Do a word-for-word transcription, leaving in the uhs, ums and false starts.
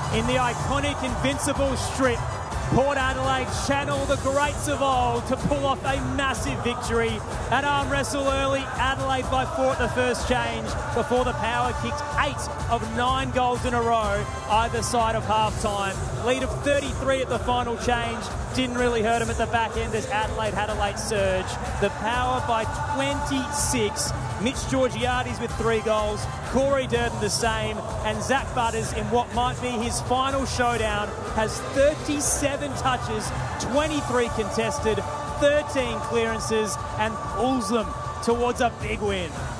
in the iconic Invincible strip. Port Adelaide channel the greats of old to pull off a massive victory. At arm wrestle early, Adelaide by four at the first change before the Power kicked eight of nine goals in a row either side of half-time. Lead of thirty-three at the final change. Didn't really hurt him at the back end as Adelaide had a late surge. The Power by twenty-six. Mitch Georgiades with three goals, Corey Durden the same, and Zach Butters in what might be his final showdown has thirty-seven touches, twenty-three contested, thirteen clearances, and pulls them towards a big win.